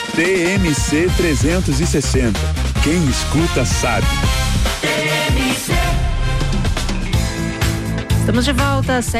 TMC 360. Quem escuta sabe. Estamos de volta às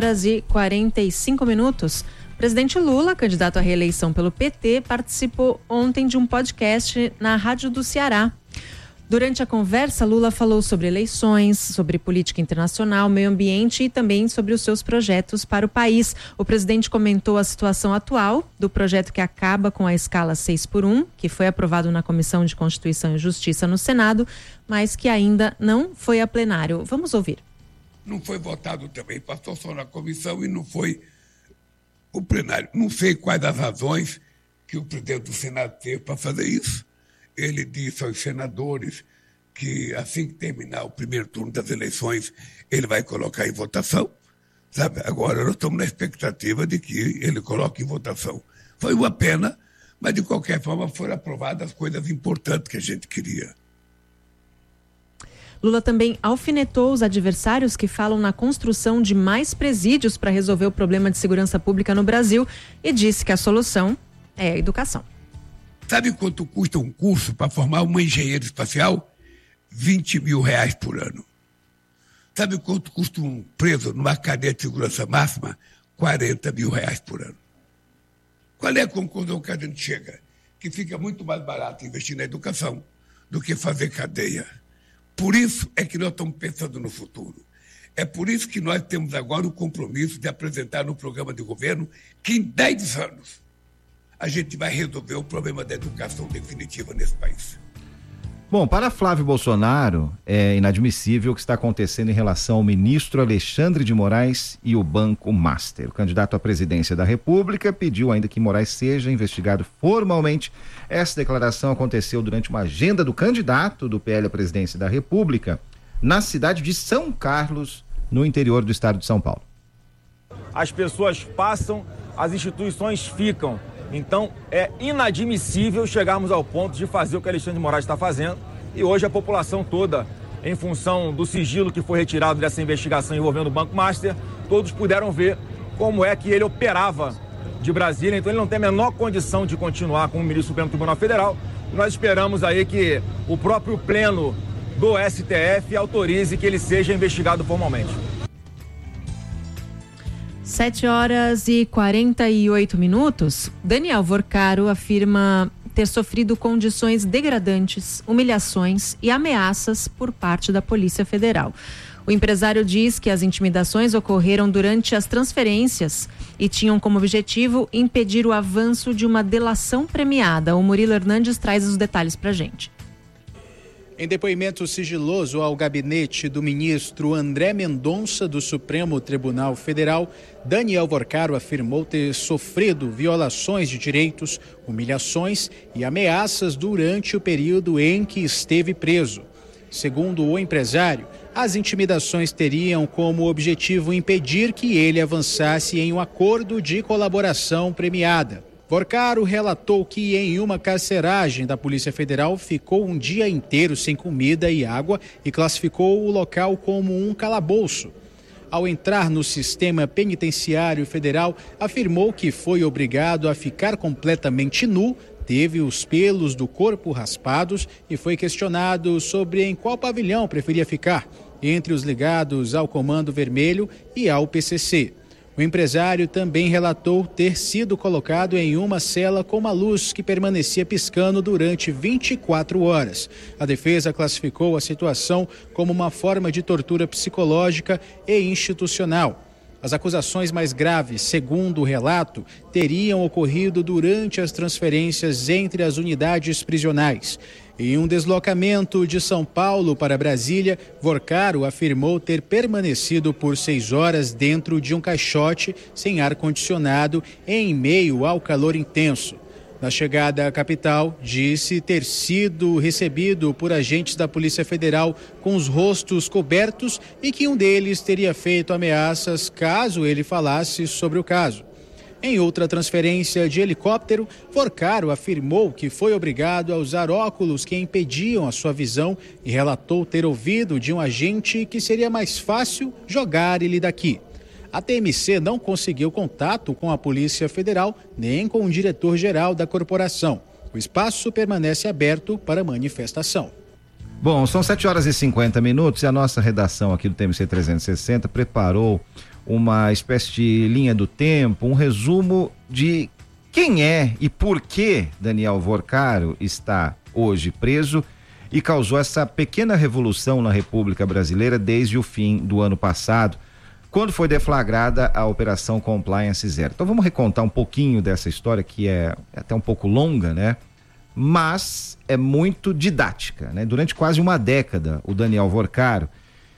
7h45. Presidente Lula, candidato à reeleição pelo PT, participou ontem de um podcast na Rádio do Ceará. Durante a conversa, Lula falou sobre eleições, sobre política internacional, meio ambiente e também sobre os seus projetos para o país. O presidente comentou a situação atual do projeto que acaba com a escala 6x1, que foi aprovado na Comissão de Constituição e Justiça no Senado, mas que ainda não foi a plenário. Vamos ouvir. Não foi votado também, passou só na comissão e não foi o plenário. Não sei quais as razões que o presidente do Senado teve para fazer isso. Ele disse aos senadores que assim que terminar o primeiro turno das eleições, ele vai colocar em votação. Sabe? Agora nós estamos na expectativa de que ele coloque em votação. Foi uma pena, mas de qualquer forma foram aprovadas as coisas importantes que a gente queria. Lula também alfinetou os adversários que falam na construção de mais presídios para resolver o problema de segurança pública no Brasil e disse que a solução é a educação. Sabe quanto custa um curso para formar uma engenheira espacial? R$20 mil por ano. Sabe quanto custa um preso numa cadeia de segurança máxima? R$40 mil por ano. Qual é a conclusão que a gente chega? Que fica muito mais barato investir na educação do que fazer cadeia. Por isso é que nós estamos pensando no futuro. É por isso que nós temos agora o compromisso de apresentar no programa de governo que em 10 anos a gente vai resolver o problema da educação definitiva nesse país. Bom, para Flávio Bolsonaro, é inadmissível o que está acontecendo em relação ao ministro Alexandre de Moraes e o Banco Master. O candidato à presidência da República pediu ainda que Moraes seja investigado formalmente. Essa declaração aconteceu durante uma agenda do candidato do PL à presidência da República na cidade de São Carlos, no interior do estado de São Paulo. As pessoas passam, as instituições ficam. Então, é inadmissível chegarmos ao ponto de fazer o que Alexandre de Moraes está fazendo. E hoje a população toda, em função do sigilo que foi retirado dessa investigação envolvendo o Banco Master, todos puderam ver como é que ele operava de Brasília. Então, ele não tem a menor condição de continuar como ministro do Supremo Tribunal Federal. E nós esperamos aí que o próprio pleno do STF autorize que ele seja investigado formalmente. 7h48. Daniel Vorcaro afirma ter sofrido condições degradantes, humilhações e ameaças por parte da Polícia Federal. O empresário diz que as intimidações ocorreram durante as transferências e tinham como objetivo impedir o avanço de uma delação premiada. O Murilo Hernandes traz os detalhes pra gente. Em depoimento sigiloso ao gabinete do ministro André Mendonça do Supremo Tribunal Federal, Daniel Vorcaro afirmou ter sofrido violações de direitos, humilhações e ameaças durante o período em que esteve preso. Segundo o empresário, as intimidações teriam como objetivo impedir que ele avançasse em um acordo de colaboração premiada. Vorcaro relatou que em uma carceragem da Polícia Federal ficou um dia inteiro sem comida e água e classificou o local como um calabouço. Ao entrar no sistema penitenciário federal, afirmou que foi obrigado a ficar completamente nu, teve os pelos do corpo raspados e foi questionado sobre em qual pavilhão preferia ficar, entre os ligados ao Comando Vermelho e ao PCC. O empresário também relatou ter sido colocado em uma cela com uma luz que permanecia piscando durante 24 horas. A defesa classificou a situação como uma forma de tortura psicológica e institucional. As acusações mais graves, segundo o relato, teriam ocorrido durante as transferências entre as unidades prisionais. Em um deslocamento de São Paulo para Brasília, Vorcaro afirmou ter permanecido por 6 horas dentro de um caixote sem ar-condicionado em meio ao calor intenso. Na chegada à capital, disse ter sido recebido por agentes da Polícia Federal com os rostos cobertos e que um deles teria feito ameaças caso ele falasse sobre o caso. Em outra transferência de helicóptero, Vorcaro afirmou que foi obrigado a usar óculos que impediam a sua visão e relatou ter ouvido de um agente que seria mais fácil jogar ele daqui. A TMC não conseguiu contato com a Polícia Federal nem com o diretor-geral da corporação. O espaço permanece aberto para manifestação. Bom, são 7h50 e a nossa redação aqui do TMC 360 preparou uma espécie de linha do tempo, um resumo de quem é e por que Daniel Vorcaro está hoje preso e causou essa pequena revolução na República Brasileira desde o fim do ano passado, quando foi deflagrada a Operação Compliance Zero. Então vamos recontar um pouquinho dessa história, que é até um pouco longa, né? Mas é muito didática, né? Durante quase uma década, o Daniel Vorcaro,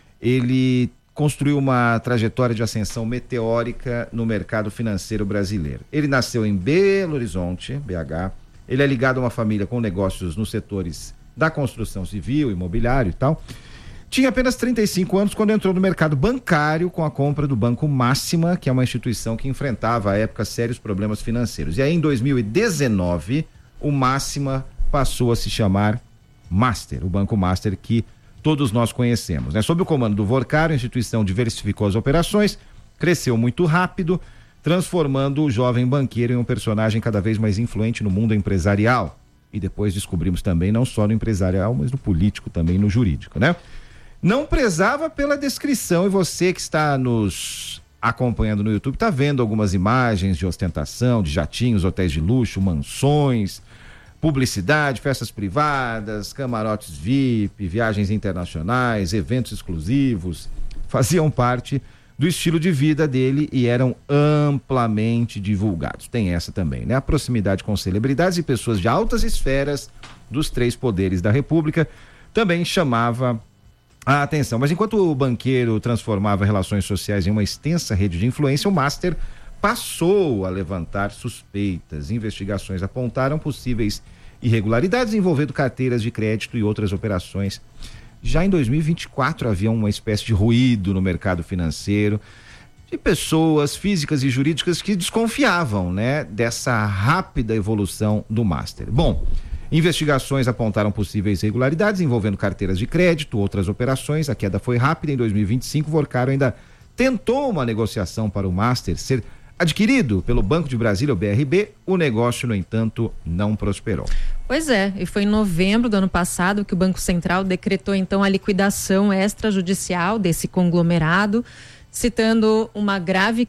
ele construiu uma trajetória de ascensão meteórica no mercado financeiro brasileiro. Ele nasceu em Belo Horizonte, BH. Ele é ligado a uma família com negócios nos setores da construção civil, imobiliário e tal. Tinha apenas 35 anos quando entrou no mercado bancário com a compra do Banco Máxima, que é uma instituição que enfrentava à época sérios problemas financeiros. E aí em 2019, o Máxima passou a se chamar Master, o Banco Master que todos nós conhecemos, né? Sob o comando do Vorcaro, a instituição diversificou as operações, cresceu muito rápido, transformando o jovem banqueiro em um personagem cada vez mais influente no mundo empresarial. E depois descobrimos também, não só no empresarial, mas no político também, no jurídico, né? Não prezava pela descrição, e você que está nos acompanhando no YouTube está vendo algumas imagens de ostentação, de jatinhos, hotéis de luxo, mansões, publicidade, festas privadas, camarotes VIP, viagens internacionais, eventos exclusivos, faziam parte do estilo de vida dele e eram amplamente divulgados. Tem essa também, né? A proximidade com celebridades e pessoas de altas esferas dos 3 poderes da República também chamava a atenção. Mas enquanto o banqueiro transformava relações sociais em uma extensa rede de influência, o Master passou a levantar suspeitas. Investigações apontaram possíveis irregularidades envolvendo carteiras de crédito e outras operações. Já em 2024 havia uma espécie de ruído no mercado financeiro de pessoas físicas e jurídicas que desconfiavam, né, dessa rápida evolução do Master. Bom, investigações apontaram possíveis irregularidades envolvendo carteiras de crédito, outras operações. A queda foi rápida. Em 2025, Vorcaro ainda tentou uma negociação para o Master ser adquirido pelo Banco de Brasília, o BRB. O negócio, no entanto, não prosperou. Pois é, e foi em novembro do ano passado que o Banco Central decretou então a liquidação extrajudicial desse conglomerado, citando uma grave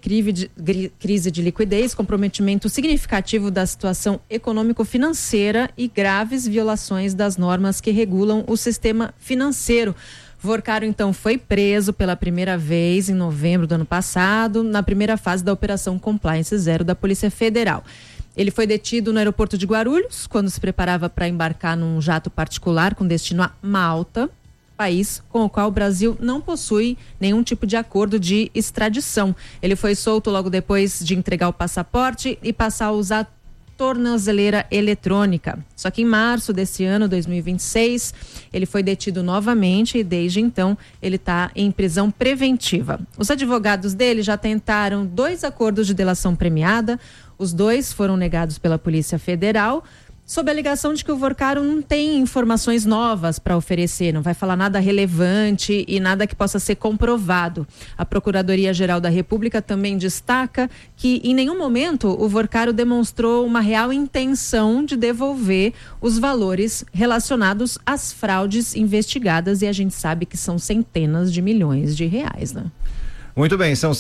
crise de liquidez, comprometimento significativo da situação econômico-financeira e graves violações das normas que regulam o sistema financeiro. Vorcaro, então, foi preso pela primeira vez em novembro do ano passado, na primeira fase da Operação Compliance Zero da Polícia Federal. Ele foi detido no aeroporto de Guarulhos, quando se preparava para embarcar num jato particular com destino a Malta, país com o qual o Brasil não possui nenhum tipo de acordo de extradição. Ele foi solto logo depois de entregar o passaporte e passar a usar tornozeleira eletrônica. Só que em março desse ano, 2026, ele foi detido novamente e desde então ele está em prisão preventiva. Os advogados dele já tentaram 2 acordos de delação premiada, os 2 foram negados pela Polícia Federal, sob a alegação de que o Vorcaro não tem informações novas para oferecer, não vai falar nada relevante e nada que possa ser comprovado. A Procuradoria-Geral da República também destaca que em nenhum momento o Vorcaro demonstrou uma real intenção de devolver os valores relacionados às fraudes investigadas, e a gente sabe que são centenas de milhões de reais, né? Muito bem, são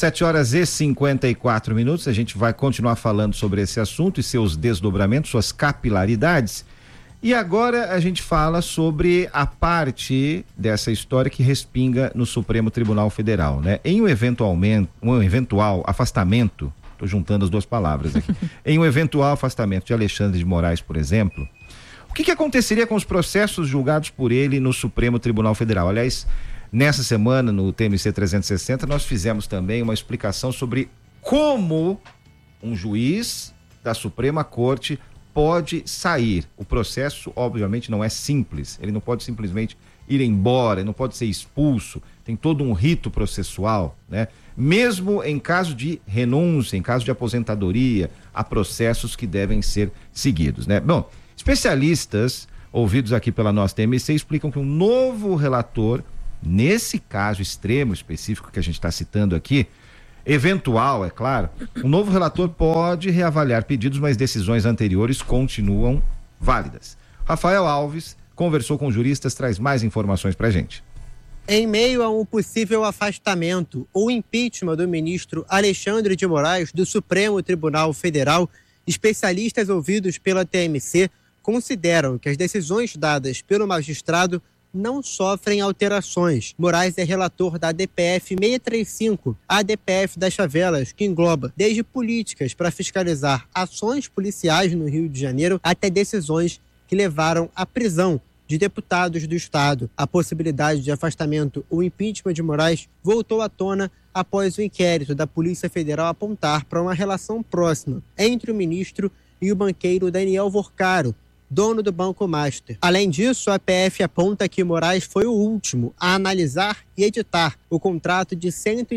7h54. A gente vai continuar falando sobre esse assunto e seus desdobramentos, suas capilaridades. E agora a gente fala sobre a parte dessa história que respinga no Supremo Tribunal Federal, né? Em um eventual afastamento, estou juntando as 2 palavras aqui, em um eventual afastamento de Alexandre de Moraes, por exemplo, o que aconteceria com os processos julgados por ele no Supremo Tribunal Federal? Aliás, nessa semana, no TMC 360, nós fizemos também uma explicação sobre como um juiz da Suprema Corte pode sair. O processo, obviamente, não é simples. Ele não pode simplesmente ir embora, ele não pode ser expulso. Tem todo um rito processual, né? Mesmo em caso de renúncia, em caso de aposentadoria, há processos que devem ser seguidos, né? Bom, especialistas ouvidos aqui pela nossa TMC explicam que um novo relator, nesse caso extremo específico que a gente está citando aqui, eventual, é claro, um novo relator pode reavaliar pedidos, mas decisões anteriores continuam válidas. Rafael Alves conversou com juristas, traz mais informações pra gente. Em meio a um possível afastamento ou impeachment do ministro Alexandre de Moraes do Supremo Tribunal Federal, especialistas ouvidos pela TMC consideram que as decisões dadas pelo magistrado não sofrem alterações. Moraes é relator da ADPF 635, a ADPF das favelas, que engloba desde políticas para fiscalizar ações policiais no Rio de Janeiro até decisões que levaram à prisão de deputados do Estado. A possibilidade de afastamento ou impeachment de Moraes voltou à tona após o inquérito da Polícia Federal apontar para uma relação próxima entre o ministro e o banqueiro Daniel Vorcaro, dono do Banco Master. Além disso, a PF aponta que Moraes foi o último a analisar e editar o contrato de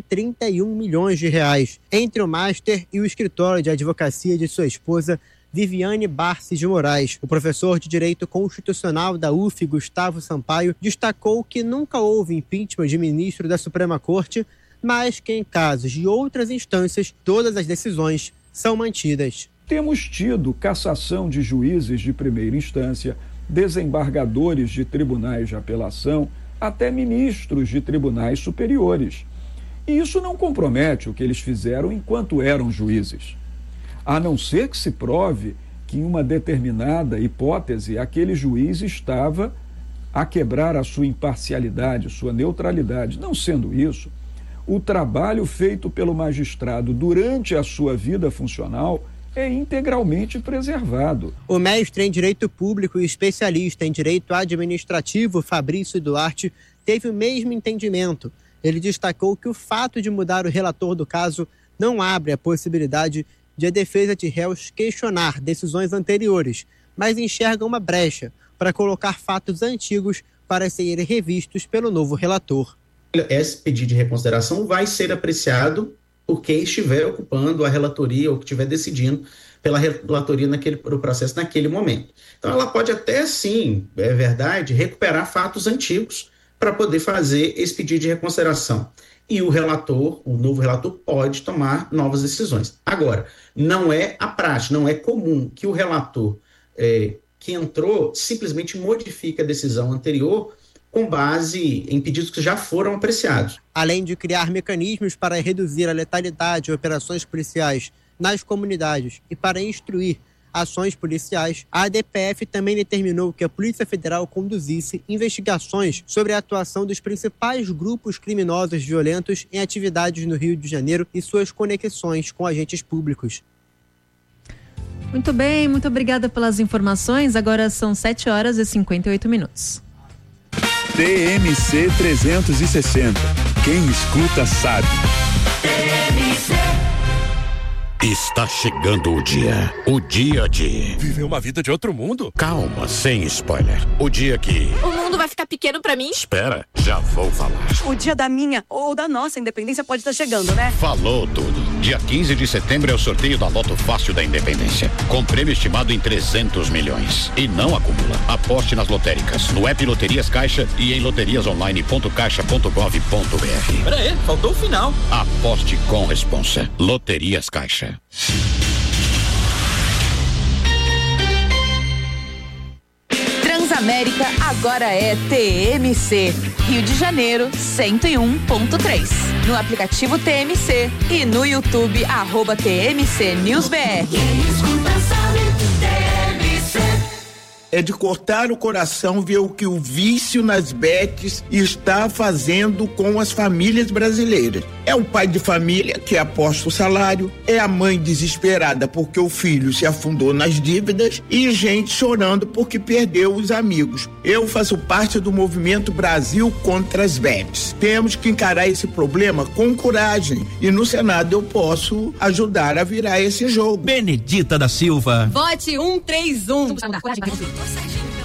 131 milhões de reais entre o Master e o escritório de advocacia de sua esposa, Viviane Barces de Moraes. O professor de Direito Constitucional da UF, Gustavo Sampaio, destacou que nunca houve impeachment de ministro da Suprema Corte, mas que em casos de outras instâncias, todas as decisões são mantidas. Temos tido cassação de juízes de primeira instância, desembargadores de tribunais de apelação, até ministros de tribunais superiores. E isso não compromete o que eles fizeram enquanto eram juízes. A não ser que se prove que em uma determinada hipótese aquele juiz estava a quebrar a sua imparcialidade, sua neutralidade. Não sendo isso, o trabalho feito pelo magistrado durante a sua vida funcional é integralmente preservado. O mestre em Direito Público e especialista em Direito Administrativo, Fabrício Duarte, teve o mesmo entendimento. Ele destacou que o fato de mudar o relator do caso não abre a possibilidade de a defesa de réus questionar decisões anteriores, mas enxerga uma brecha para colocar fatos antigos para serem revistos pelo novo relator. Esse pedido de reconsideração vai ser apreciado por quem estiver ocupando a relatoria ou que estiver decidindo pela relatoria pro processo naquele momento. Então ela pode até sim, é verdade, recuperar fatos antigos para poder fazer esse pedido de reconsideração. E o novo relator pode tomar novas decisões. Agora, não é a prática, não é comum que o relator que entrou simplesmente modifique a decisão anterior com base em pedidos que já foram apreciados. Além de criar mecanismos para reduzir a letalidade de operações policiais nas comunidades e para instruir ações policiais, a ADPF também determinou que a Polícia Federal conduzisse investigações sobre a atuação dos principais grupos criminosos violentos em atividades no Rio de Janeiro e suas conexões com agentes públicos. Muito bem, muito obrigada pelas informações. Agora são 7h58. TMC 360. Quem escuta sabe. Está chegando o dia de viver uma vida de outro mundo. Calma, sem spoiler. O dia que o mundo vai ficar pequeno pra mim. Espera, já vou falar. O dia da minha ou da nossa independência pode estar chegando, né? Falou tudo. Dia 15 de setembro é o sorteio da Loto Fácil da Independência, com prêmio estimado em 300 milhões. E não acumula. Aposte nas lotéricas, no app Loterias Caixa e em loteriasonline.caixa.gov.br. Pera aí, faltou o final. Aposte com responsa. Loterias Caixa. Transamérica agora é TMC. Rio de Janeiro 101.3. No aplicativo TMC e no YouTube @TMC NewsBR. É de cortar o coração ver o que o vício nas bets está fazendo com as famílias brasileiras. É o pai de família que aposta o salário, é a mãe desesperada porque o filho se afundou nas dívidas e gente chorando porque perdeu os amigos. Eu faço parte do movimento Brasil contra as bets. Temos que encarar esse problema com coragem e no Senado eu posso ajudar a virar esse jogo. Benedita da Silva. Vote 131.